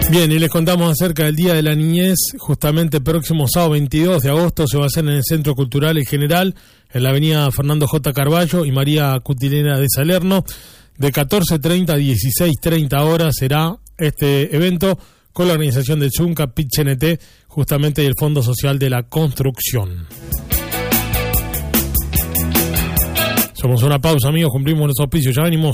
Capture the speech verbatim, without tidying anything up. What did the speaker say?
Bien, y les contamos acerca del Día de la Niñez. Justamente próximo sábado veintidós de agosto se va a hacer en el Centro Cultural en General, en la avenida Fernando J. Carballo y María Cutilena de Salerno. De catorce treinta a dieciséis treinta horas será este evento con la organización del Zunca, P I C N T, justamente del Fondo Social de la Construcción. Somos una pausa, amigos, cumplimos los auspicios, ya venimos.